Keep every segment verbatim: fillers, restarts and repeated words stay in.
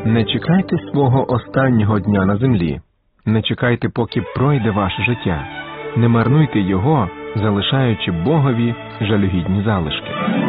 Не чекайте свого останнього дня на землі. Не чекайте, поки пройде ваше життя. Не марнуйте його, залишаючи Богові жалюгідні залишки.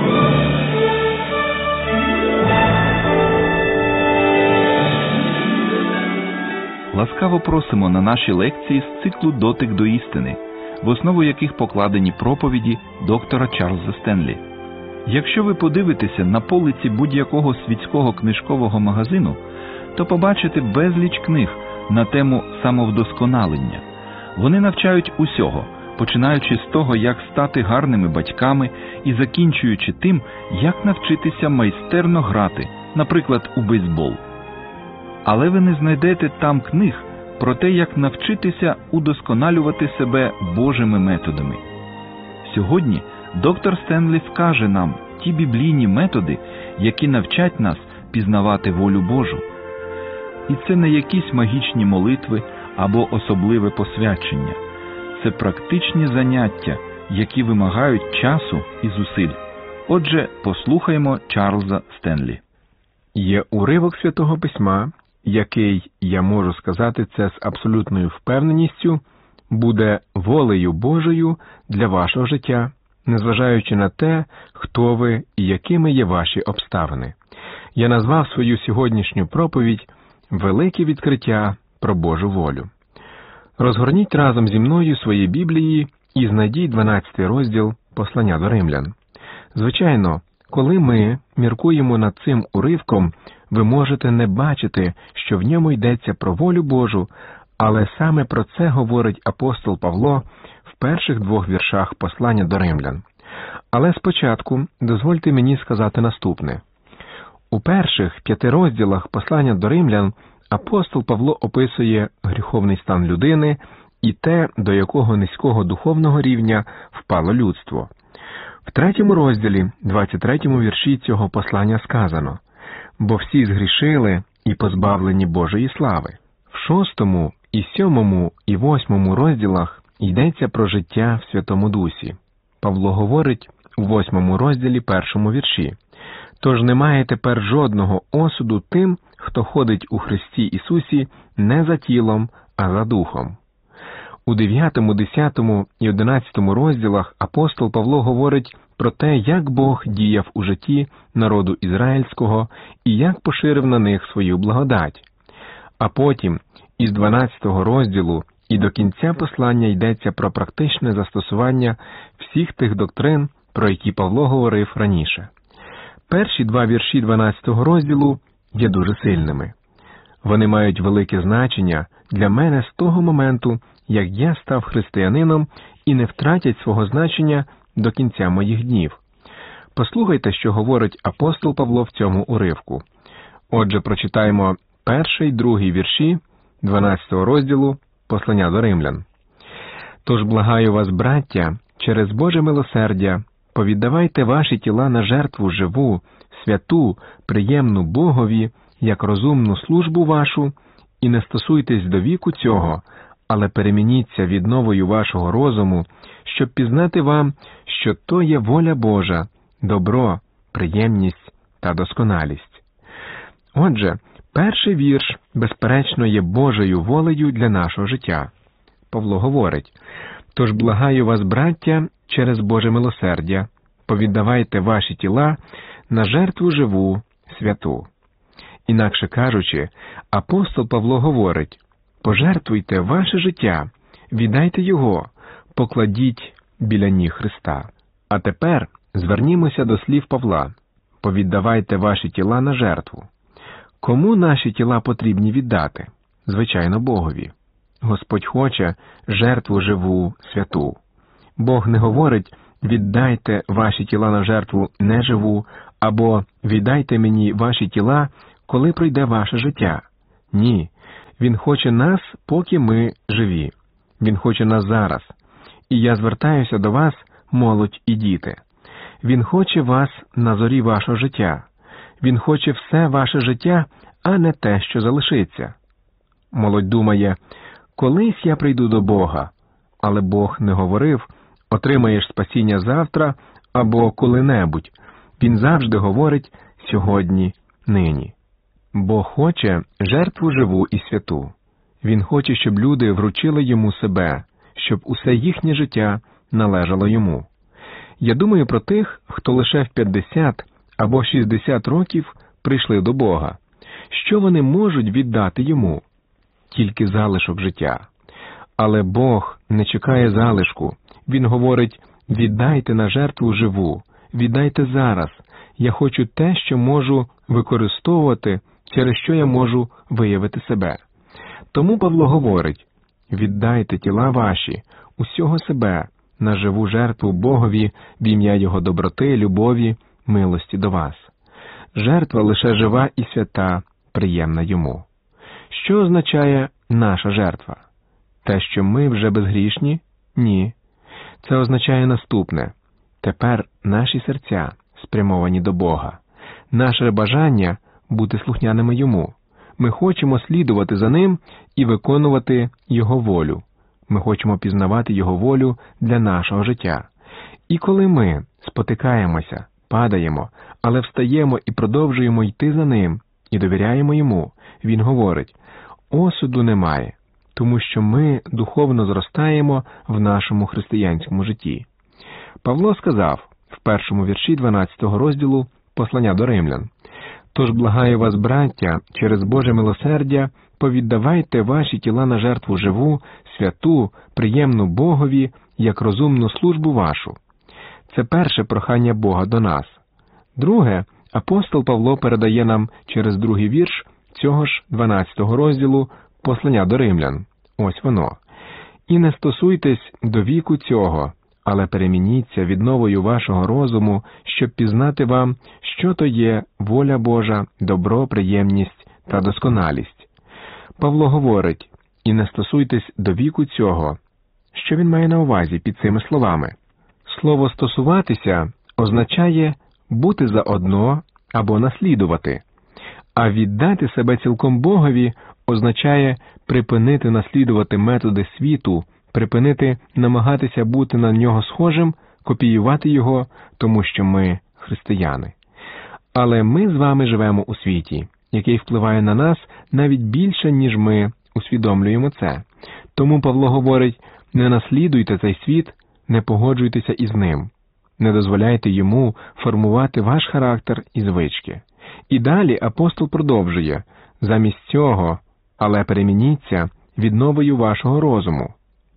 Ласкаво просимо на наші лекції з циклу «Дотик до істини», в основу яких покладені проповіді доктора Чарльза Стенлі. Якщо ви подивитеся на полиці будь-якого світського книжкового магазину, то побачите безліч книг на тему самовдосконалення. Вони навчають усього, починаючи з того, як стати гарними батьками і закінчуючи тим, як навчитися майстерно грати, наприклад, у бейсбол. Але ви не знайдете там книг про те, як навчитися удосконалювати себе Божими методами. Сьогодні доктор Стенлі вкаже нам ті біблійні методи, які навчать нас пізнавати волю Божу. І це не якісь магічні молитви або особливе посвячення. Це практичні заняття, які вимагають часу і зусиль. Отже, послухаймо Чарльза Стенлі. Є уривок Святого Письма, який, я можу сказати це з абсолютною впевненістю, буде волею Божою для вашого життя, незважаючи на те, хто ви і якими є ваші обставини. Я назвав свою сьогоднішню проповідь «Велике відкриття про Божу волю». Розгорніть разом зі мною свої Біблії і знайдіть дванадцятий розділ послання до римлян. Звичайно, коли ми міркуємо над цим уривком, ви можете не бачити, що в ньому йдеться про волю Божу, але саме про це говорить апостол Павло в перших двох віршах послання до римлян. Але спочатку дозвольте мені сказати наступне. У перших п'яти розділах послання до римлян апостол Павло описує гріховний стан людини і те, до якого низького духовного рівня впало людство. В третьому розділі, двадцять третьому вірші цього послання сказано: «Бо всі згрішили і позбавлені Божої слави». В шостому, і сьомому, і восьмому розділах йдеться про життя в Святому Дусі. Павло говорить у восьмому розділі першому вірші: «Тож немає тепер жодного осуду тим, хто ходить у Христі Ісусі не за тілом, а за духом». У дев'ятому, десятому і одинадцятому розділах апостол Павло говорить про те, як Бог діяв у житті народу ізраїльського і як поширив на них свою благодать. А потім, із дванадцятого розділу і до кінця послання йдеться про практичне застосування всіх тих доктрин, про які Павло говорив раніше. Перші два вірші дванадцятого розділу є дуже сильними. Вони мають велике значення для мене з того моменту, як я став християнином, і не втратять свого значення до кінця моїх днів. Послухайте, що говорить апостол Павло в цьому уривку. Отже, прочитаємо перший, другий вірші дванадцятого розділу послання до римлян. «Тож благаю вас, браття, через Боже милосердя, повіддавайте ваші тіла на жертву живу, святу, приємну Богові, як розумну службу вашу, і не стосуйтесь до віку цього, але перемініться відновою вашого розуму, щоб пізнати вам, що то є воля Божа, добро, приємність та досконалість». Отже, перший вірш, безперечно, є Божою волею для нашого життя. Павло говорить: «Тож благаю вас, браття, через Боже милосердя, повіддавайте ваші тіла на жертву живу, святу». Інакше кажучи, апостол Павло говорить: пожертвуйте ваше життя, віддайте його, покладіть біля ніг Христа. А тепер звернімося до слів Павла: повіддавайте ваші тіла на жертву. Кому наші тіла потрібні віддати? Звичайно, Богові. Господь хоче жертву живу, святу. Бог не говорить: віддайте ваші тіла на жертву неживу, або віддайте мені ваші тіла, коли прийде ваше життя. Ні. Він хоче нас, поки ми живі. Він хоче нас зараз. І я звертаюся до вас, молодь і діти. Він хоче вас на зорі вашого життя. Він хоче все ваше життя, а не те, що залишиться. Молодь думає: колись я прийду до Бога. Але Бог не говорив: отримаєш спасіння завтра або коли-небудь. Він завжди говорить: сьогодні, нині. Бог Бог хоче жертву живу і святу. Він хоче, щоб люди вручили йому себе, щоб усе їхнє життя належало йому. Я думаю про тих, хто лише в п'ятдесят або шістдесят років прийшли до Бога. Що вони можуть віддати йому? Тільки залишок життя. Але Бог не чекає залишку. Він говорить: віддайте на жертву живу, віддайте зараз. Я хочу те, що можу використовувати, через що я можу виявити себе. Тому Павло говорить: віддайте тіла ваші, усього себе, на живу жертву Богові в ім'я Його доброти, любові, милості до вас. Жертва лише жива і свята, приємна Йому. Що означає наша жертва? Те, що ми вже безгрішні? Ні. Це означає наступне. Тепер наші серця спрямовані до Бога. Наше бажання – бути слухняними Йому. Ми хочемо слідувати за Ним і виконувати Його волю. Ми хочемо пізнавати Його волю для нашого життя. І коли ми спотикаємося, падаємо, але встаємо і продовжуємо йти за Ним, і довіряємо Йому, Він говорить: осуду немає, тому що ми духовно зростаємо в нашому християнському житті. Павло сказав в першому вірші дванадцятого розділу послання до римлян: «Тож благаю вас, браття, через Боже милосердя, повіддавайте ваші тіла на жертву живу, святу, приємну Богові, як розумну службу вашу». Це перше прохання Бога до нас. Друге, апостол Павло передає нам через другий вірш цього ж дванадцятого розділу послання до римлян. Ось воно. «І не стосуйтесь до віку цього, але перемініться відновою вашого розуму, щоб пізнати вам, що то є воля Божа, добро, приємність та досконалість». Павло говорить: «І не стосуйтесь до віку цього». Що він має на увазі під цими словами? Слово «стосуватися» означає бути заодно або наслідувати, а віддати себе цілком Богові означає припинити наслідувати методи світу, припинити намагатися бути на нього схожим, копіювати його, тому що ми християни. Але ми з вами живемо у світі, який впливає на нас навіть більше, ніж ми усвідомлюємо це. Тому Павло говорить: не наслідуйте цей світ, не погоджуйтеся із ним. Не дозволяйте йому формувати ваш характер і звички. І далі апостол продовжує: замість цього, але перемініться відновою вашого розуму.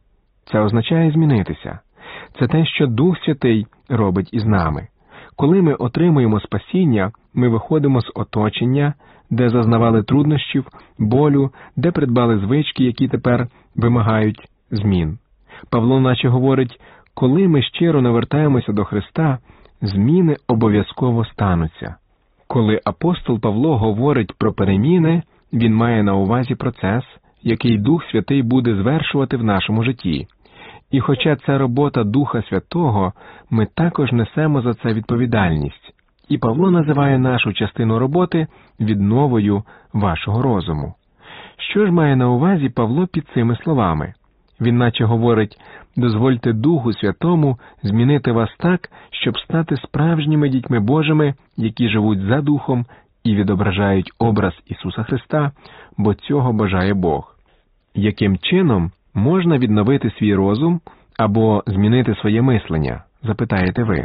Це означає змінитися. Це те, що Дух Святий робить із нами. Коли ми отримуємо спасіння, ми виходимо з оточення, де зазнавали труднощів, болю, де придбали звички, які тепер вимагають змін. Павло наче говорить: коли ми щиро навертаємося до Христа, зміни обов'язково стануться. Коли апостол Павло говорить про переміни, він має на увазі процес, який Дух Святий буде звершувати в нашому житті. І хоча це робота Духа Святого, ми також несемо за це відповідальність. І Павло називає нашу частину роботи відновою вашого розуму. Що ж має на увазі Павло під цими словами? Він наче говорить: дозвольте Духу Святому змінити вас так, щоб стати справжніми дітьми Божими, які живуть за Духом і відображають образ Ісуса Христа, бо цього бажає Бог. Яким чином можна відновити свій розум або змінити своє мислення, запитаєте ви?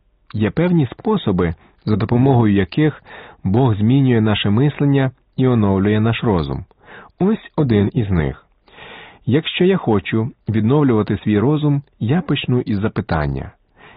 Є певні способи, за допомогою яких Бог змінює наше мислення і оновлює наш розум. Ось один із них. Якщо я хочу відновлювати свій розум, я почну із запитання: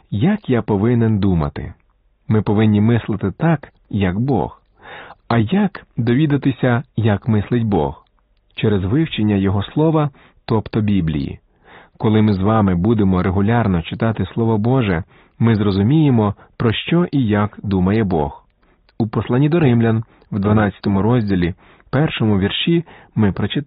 як я повинен думати? Ми повинні мислити так, як Бог. А як довідатися, як мислить Бог? Через вивчення Його Слова, тобто Біблії. Коли ми з вами будемо регулярно читати Слово Боже, ми зрозуміємо, про що і як думає Бог. У посланні до римлян, в дванадцятому розділі, першому вірші, ми прочитаємо: